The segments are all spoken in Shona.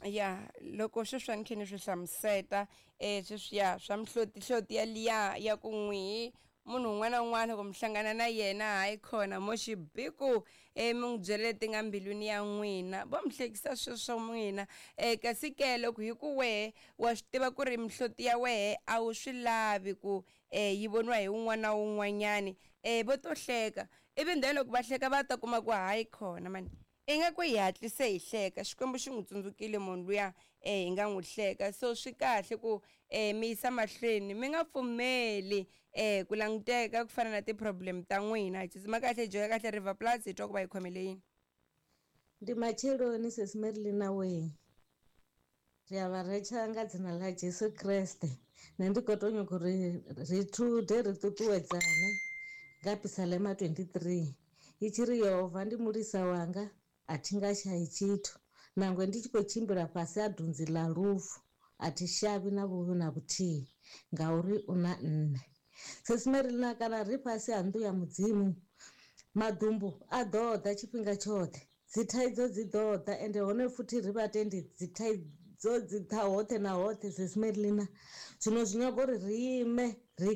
ya loko sweswiwani kheni swi hlamuseta sweswiya swa mihloti yaliya ya ku n'wi munhu un'wana na un'wana ku mi hlangana na yena hayi khona mo xibiku mi n'wi byele leti nga mbilwini ya n'wina vo mi hlekisa swilo swa n'wina kasi ke loko hi ku wehe wa swi tiva ku ri mihloti ya wehe a wu swi lavi ku yi voniwa hi wun'wana na wun'wanyani vo to hleka ivi ndhawu loko va hleka va ta kuma ku hayi khona mani ingaku hi hatlise hi hleka xikwembu xi n'wi tsundzukile munhu luya hi nga n'wi hleka so swi kahle ku mi yisa mahlweni mi nga pfumeli ku languteka ku fana na ti-problem ta n'wina hi tsutsuma kahle hi joka kahle River Plus hi twa ku va hi khomele yini ndi macheloni sesi Marilina we ri a va recha nga dzina la Jesu Kreste nṋe ndi khou tonyo kuri ri thude ri ṱuṱuwedzane nga Psalm 23 i tshi ri Yehova ndi mulisa wanga a thi nga shayi tshithu nangwe ndi tshi khou tshimbila fhasi ha dunzi ḽa lufu a thi shavhi na vhuvhi na vhuthihi ngauri u na nṋe sesi Marilina kana ri fhasi ha nnḓu ya mudzimu maḓumbu a ḓo ḓa tshifhinga tshoṱhe dzi thaidzo dzi ḓo ḓa ende hone futhi ri vhatendi dzi thaidzo dzi ḓa hoṱhe na hoṱhe sesi Marilina zwino zwi nyaga uri ri ime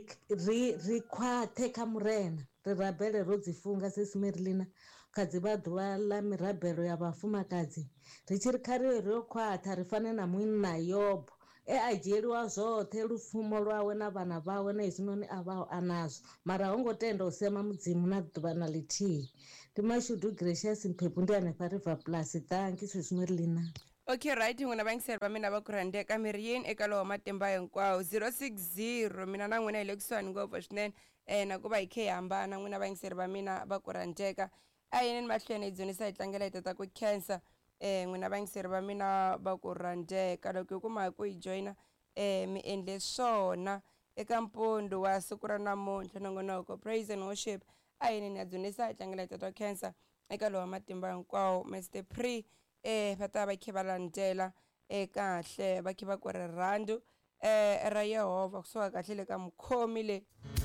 ri khwaṱhe kha murena ri rabele ro dzi funga sesi Marilina kha dzi vha ḓuvha ḽa mirabelo ya vhafumakadzi ri tshi ri kha ri ri yo khwaṱha ri fane na munna Yobo a dzhieliwa zwoṱhe lupfumo lwawe na vhana vhawe na hezwinoni a vhaho a nazwo mara ho ngo tenda u sema mudzimu na ḓuvha na ḽithihi ndi Mashudu Gracious Mphephu ndi hanefha River Plus thanki sesi Marilina okay right n'wina vangiseri va mina va ku rhandzeka mi ri yini eka lowa matimba hinkwawo 060 mina na n'wina hi le kusuhani ngopfu swinene na ku va hi khe hi hambana n'wina vangiseri va mina va ku rhandzeka a yinini mahlweni hi dzunisa hi tlangela hi tata ku cancer n'wina vangiseri va mina va ku rhandzeka loko hi kuma hi ku hi joyina mi endle swona eka mpondo wa siku ra namuntlha nongonoko praise and worship a yinini ya dzunisa hi tlangela hi tata ku cancer eka lowa matimba hinkwawo Mr Pre va ta va khe va landzela kahle va khe va ku rirhandzu ra Yehova kusuka kahle le ka mukhomi le